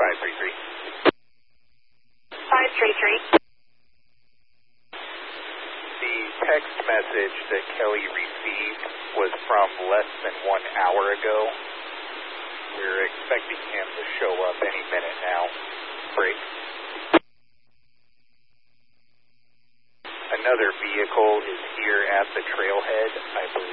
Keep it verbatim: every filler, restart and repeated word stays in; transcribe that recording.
five three three. five three three. The text message that Kelly received was from less than one hour ago. We're expecting him to show up any minute now. Break. Another vehicle is here at the trailhead. I believe